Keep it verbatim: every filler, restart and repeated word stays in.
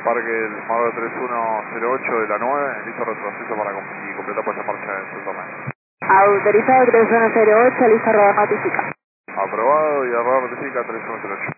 Embarque el módulo tres uno cero ocho de la nueve, listo retroceso para com y completar puesta en marcha en su torneo. Autorizado tres uno cero ocho, listo, rodar notifica. Aprobado y error notifica tres uno cero ocho.